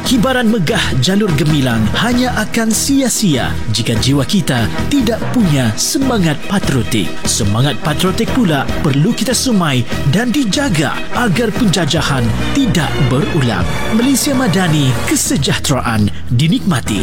Hibaran megah jalur gemilang hanya akan sia-sia jika jiwa kita tidak punya semangat patriotik. Semangat patriotik pula perlu kita sumai dan dijaga agar penjajahan tidak berulang. Malaysia Madani, kesejahteraan dinikmati.